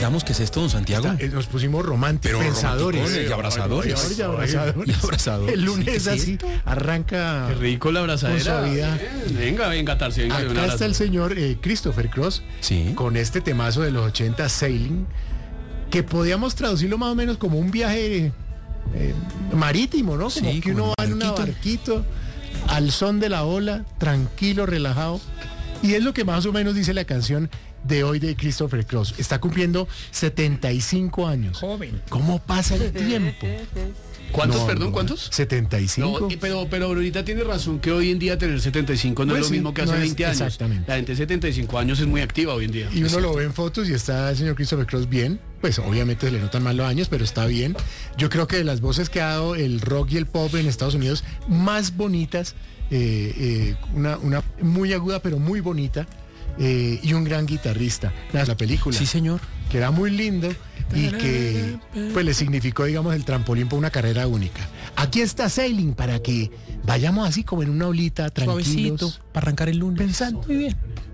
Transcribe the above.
cantamos, ¿qué es esto, don Santiago? Nos pusimos románticos, pensadores. Y abrazadores. Y abrazadores. El lunes así arranca. Qué rico la abrazadera. Venga, Tarsi, venga. Acá está el señor Christopher Cross, sí, con este temazo de los 80, Sailing, que podíamos traducirlo más o menos como un viaje marítimo, ¿no? Como sí, que uno va en un barquito al son de la ola, tranquilo, relajado. Y es lo que más o menos dice la canción de hoy de Christopher Cross. Está cumpliendo 75 años. Joven. ¿Cómo pasa el tiempo? ¿Cuántos, perdón, cuántos? 75. No, pero ahorita tiene razón que hoy en día tener 75 no pues es lo mismo que hace 20 años. Exactamente. La gente de 75 años es muy activa hoy en día. Y uno lo ve en fotos y está el señor Christopher Cross bien. Pues obviamente se le notan más los años, pero está bien. Yo creo que de las voces que ha dado el rock y el pop en Estados Unidos, más bonitas, una muy aguda pero muy bonita, y un gran guitarrista. La película. Sí, señor. Que era muy lindo y que pues le significó, digamos, el trampolín para una carrera única. Aquí está Sailing para que vayamos así como en una olita, tranquilos. Suavecito, para arrancar el lunes. Pensando. Muy bien.